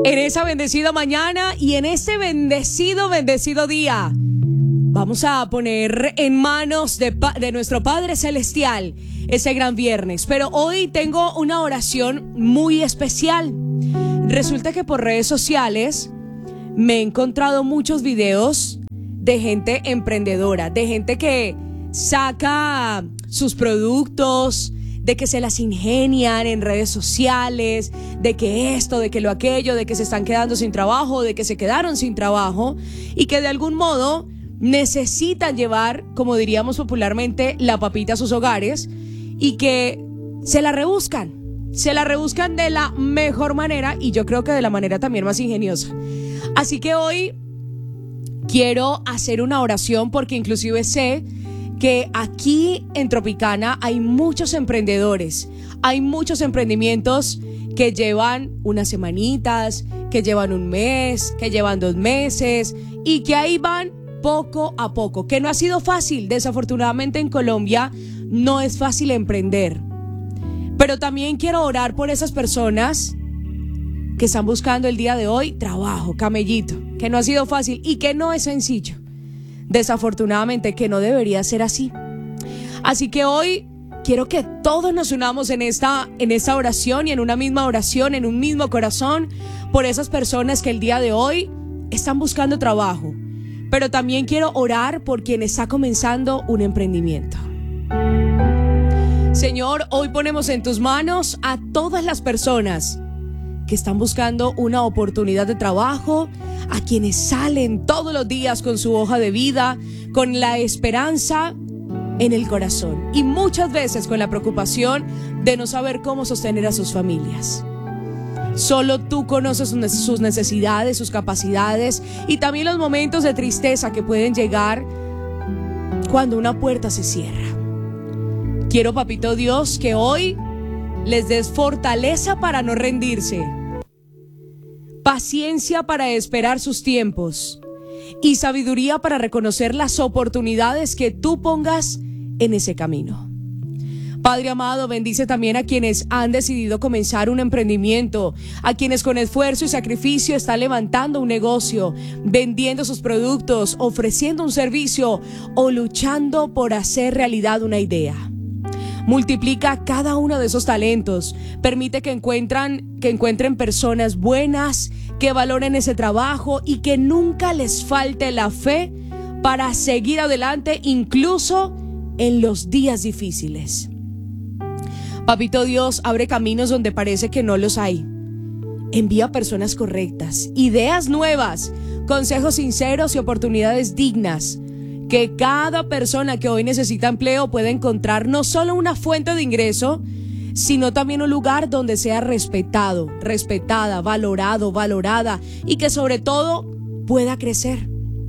En esa bendecida mañana y en este bendecido día, vamos a poner en manos de nuestro Padre Celestial ese gran viernes. Pero hoy tengo una oración muy especial. Resulta que por redes sociales me he encontrado muchos videos de gente emprendedora, de gente que saca sus productos, de que se las ingenian en redes sociales, de que esto, de que lo aquello, de que se están quedando sin trabajo, de que se quedaron sin trabajo y que de algún modo necesitan llevar, como diríamos popularmente, la papita a sus hogares y que se la rebuscan de la mejor manera y yo creo que de la manera también más ingeniosa. Así que hoy quiero hacer una oración porque inclusive sé que aquí en Tropicana hay muchos emprendedores, hay muchos emprendimientos que llevan unas semanitas, que llevan un mes, que llevan 2 meses y que ahí van poco a poco, que no ha sido fácil. Desafortunadamente en Colombia no es fácil emprender, pero también quiero orar por esas personas que están buscando el día de hoy trabajo, camellito, que no ha sido fácil y que no es sencillo. Desafortunadamente que no debería ser así. Así que hoy quiero que todos nos unamos en esta oración y en una misma oración, en un mismo corazón, por esas personas que el día de hoy están buscando trabajo. Pero también quiero orar por quien está comenzando un emprendimiento. Señor, hoy ponemos en tus manos a todas las personas que están buscando una oportunidad de trabajo, a quienes salen todos los días con su hoja de vida, con la esperanza en el corazón y muchas veces con la preocupación de no saber cómo sostener a sus familias. Solo tú conoces sus necesidades, sus capacidades y también los momentos de tristeza que pueden llegar cuando una puerta se cierra. Quiero, Papito Dios, que hoy les des fortaleza para no rendirse, paciencia para esperar sus tiempos y sabiduría para reconocer las oportunidades que tú pongas en ese camino. Padre amado, bendice también a quienes han decidido comenzar un emprendimiento, a quienes con esfuerzo y sacrificio están levantando un negocio, vendiendo sus productos, ofreciendo un servicio o luchando por hacer realidad una idea. Multiplica cada uno de esos talentos, permite que encuentren personas buenas, que valoren ese trabajo y que nunca les falte la fe para seguir adelante incluso en los días difíciles. Papito Dios, abre caminos donde parece que no los hay. Envía personas correctas, ideas nuevas, consejos sinceros y oportunidades dignas. Que cada persona que hoy necesita empleo pueda encontrar no solo una fuente de ingreso, sino también un lugar donde sea respetado, respetada, valorado, valorada y que sobre todo pueda crecer.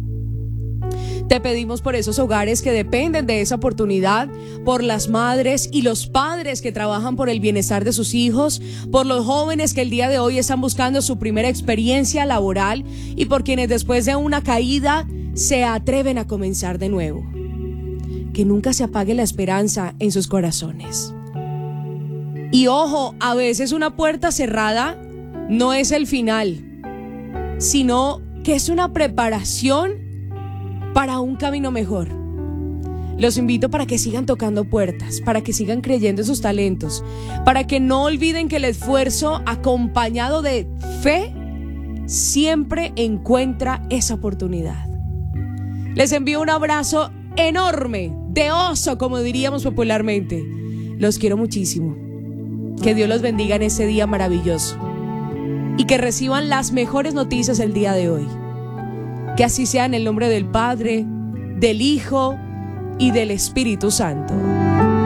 Te pedimos por esos hogares que dependen de esa oportunidad, por las madres y los padres que trabajan por el bienestar de sus hijos, por los jóvenes que el día de hoy están buscando su primera experiencia laboral y por quienes después de una caída se atreven a comenzar de nuevo. Que nunca se apague la esperanza en sus corazones. Y ojo, a veces una puerta cerrada no es el final, sino que es una preparación para un camino mejor. Los invito para que sigan tocando puertas, para que sigan creyendo en sus talentos, para que no olviden que el esfuerzo acompañado de fe siempre encuentra esa oportunidad. Les envío un abrazo enorme, de oso, como diríamos popularmente. Los quiero muchísimo. Que Dios los bendiga en este día maravilloso y que reciban las mejores noticias el día de hoy. Que así sea en el nombre del Padre, del Hijo y del Espíritu Santo.